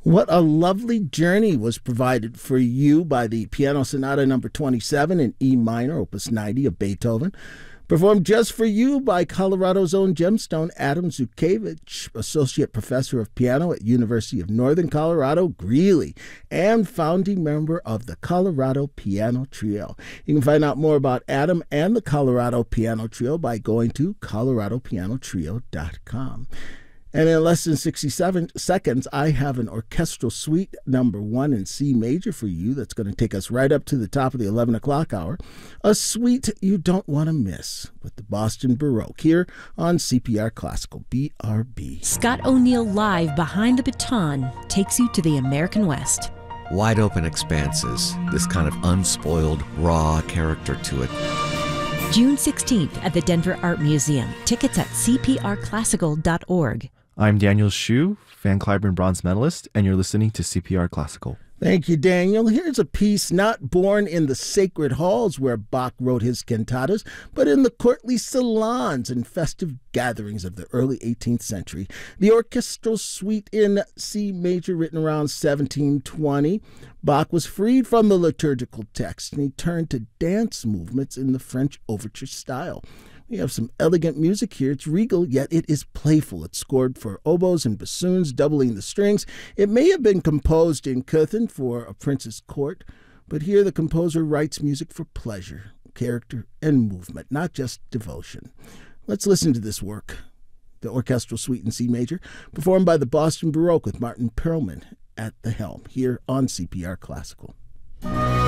What a lovely journey was provided for you by the Piano Sonata number 27 in E minor, opus 90 of Beethoven, performed just for you by Colorado's own gemstone, Adam Zukevich, Associate Professor of Piano at University of Northern Colorado, Greeley, and founding member of the Colorado Piano Trio. You can find out more about Adam and the Colorado Piano Trio by going to coloradopianotrio.com. And in less than 67 seconds, I have an orchestral suite number 1 in C major for you that's going to take us right up to the top of the 11 o'clock hour. A suite you don't want to miss with the Boston Baroque here on CPR Classical, BRB. Scott O'Neill Live Behind the Baton takes you to the American West. Wide open expanses, this kind of unspoiled, raw character to it. June 16th at the Denver Art Museum. Tickets at cprclassical.org. I'm Daniel Shu, Van Cliburn Bronze Medalist, and you're listening to CPR Classical. Thank you, Daniel. Here's a piece not born in the sacred halls where Bach wrote his cantatas, but in the courtly salons and festive gatherings of the early 18th century. The orchestral suite in C major, written around 1720. Bach was freed from the liturgical text, and he turned to dance movements in the French overture style. We have some elegant music here. It's regal, yet it is playful. It's scored for oboes and bassoons, doubling the strings. It may have been composed in Cöthen for a prince's court, but here the composer writes music for pleasure, character, and movement, not just devotion. Let's listen to this work, the orchestral suite in C major, performed by the Boston Baroque with Martin Perlman at the helm, here on CPR Classical.